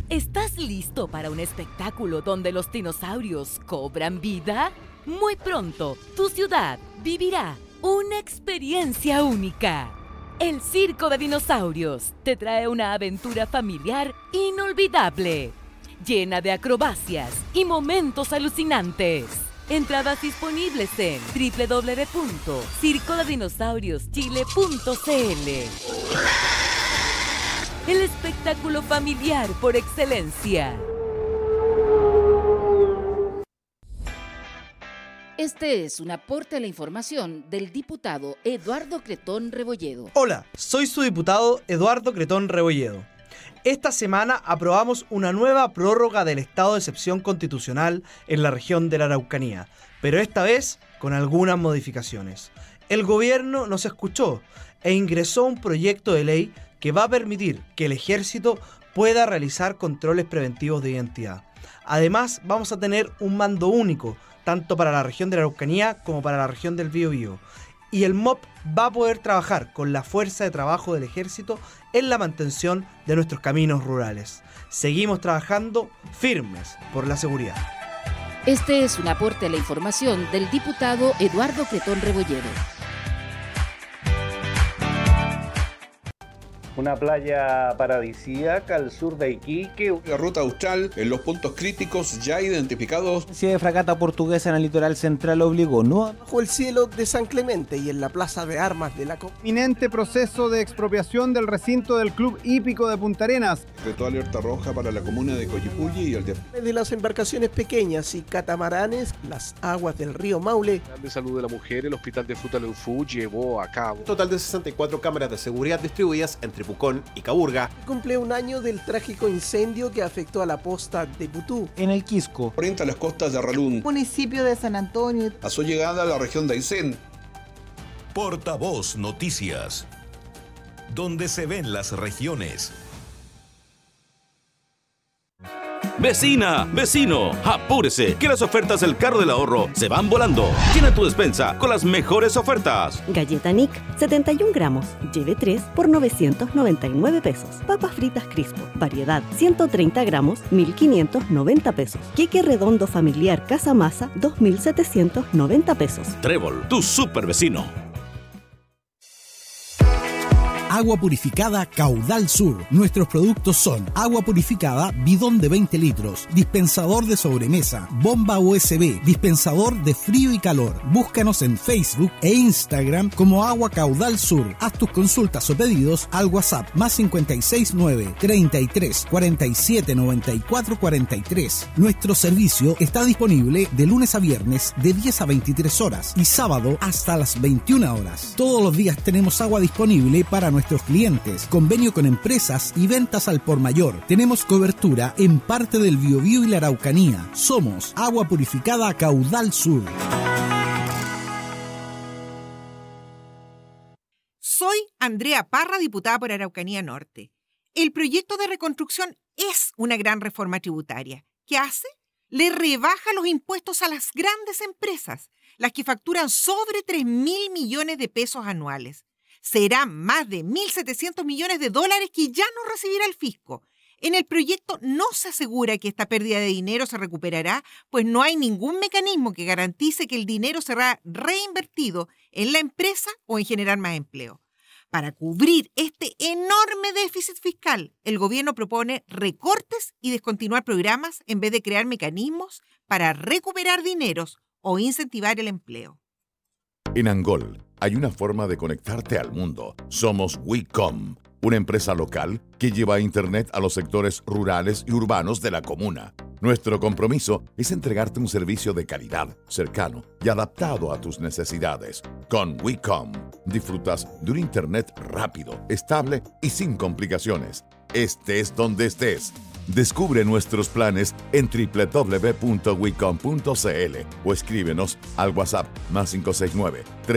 ¿Estás listo para un espectáculo donde los dinosaurios cobran vida? Muy pronto, tu ciudad vivirá una experiencia única. El Circo de Dinosaurios te trae una aventura familiar inolvidable, llena de acrobacias y momentos alucinantes. Entradas disponibles en www.circodedinosaurioschile.cl. El espectáculo familiar por excelencia. Este es un aporte a la información del diputado Eduardo Cretón Rebolledo. Hola, soy su diputado Eduardo Cretón Rebolledo. Esta semana aprobamos una nueva prórroga del estado de excepción constitucional en la región de la Araucanía, pero esta vez con algunas modificaciones. El gobierno nos escuchó e ingresó un proyecto de ley que va a permitir que el ejército pueda realizar controles preventivos de identidad. Además, vamos a tener un mando único, tanto para la región de la Araucanía como para la región del Biobío. Y el MOP va a poder trabajar con la fuerza de trabajo del ejército en la mantención de nuestros caminos rurales. Seguimos trabajando firmes por la seguridad. Este es un aporte a la información del diputado Eduardo Cretón Rebolledo. Una playa paradisíaca al sur de Iquique. La ruta austral en los puntos críticos ya identificados. La de fragata portuguesa en el litoral central obligó bajo el cielo de San Clemente y en la plaza de armas de la inminente proceso de expropiación del recinto del Club Hípico de Punta Arenas. Decretó alerta roja para la comuna de Coyipulli y el de las embarcaciones pequeñas y catamaranes, las aguas del río Maule. El de Salud de la Mujer, el Hospital de Fruta Leufú llevó a cabo un total de 64 cámaras de seguridad distribuidas entre Pucón y Caburga. Cumple un año del trágico incendio que afectó a la posta de Putú. En el Quisco. Orienta las costas de Arralún. Municipio de San Antonio. A su llegada a la región de Aysén. Portavoz Noticias. Donde se ven las regiones. Vecina, vecino, apúrese, que las ofertas del carro del ahorro se van volando. Llena tu despensa con las mejores ofertas. Galleta Nick, 71 gramos, lleve 3 por 999 pesos. Papas fritas Crispo, variedad, 130 gramos, 1.590 pesos. Queque redondo familiar Casa Masa, 2.790 pesos. Trébol, tu super vecino. Agua purificada Caudal Sur. Nuestros productos son agua purificada bidón de 20 litros, dispensador de sobremesa, bomba USB, dispensador de frío y calor. Búscanos en Facebook e Instagram como Agua Caudal Sur. Haz tus consultas o pedidos al WhatsApp +569 33 47 94 43. Nuestro servicio está disponible de lunes a viernes de 10 a 23 horas y sábado hasta las 21 horas. Todos los días tenemos agua disponible para nuestros clientes, convenio con empresas y ventas al por mayor. Tenemos cobertura en parte del Biobío y la Araucanía. Somos Agua Purificada Caudal Sur. Soy Andrea Parra, diputada por Araucanía Norte. El proyecto de reconstrucción es una gran reforma tributaria. ¿Qué hace? Le rebaja los impuestos a las grandes empresas, las que facturan sobre 3.000 millones de pesos anuales. Serán más de 1.700 millones de dólares que ya no recibirá el fisco. En el proyecto no se asegura que esta pérdida de dinero se recuperará, pues no hay ningún mecanismo que garantice que el dinero será reinvertido en la empresa o en generar más empleo. Para cubrir este enorme déficit fiscal, el gobierno propone recortes y descontinuar programas en vez de crear mecanismos para recuperar dineros o incentivar el empleo. En Angol hay una forma de conectarte al mundo. Somos WeCom, una empresa local que lleva Internet a los sectores rurales y urbanos de la comuna. Nuestro compromiso es entregarte un servicio de calidad, cercano y adaptado a tus necesidades. Con WeCom disfrutas de un Internet rápido, estable y sin complicaciones. Estés donde estés. Descubre nuestros planes en www.wecom.cl o escríbenos al WhatsApp +569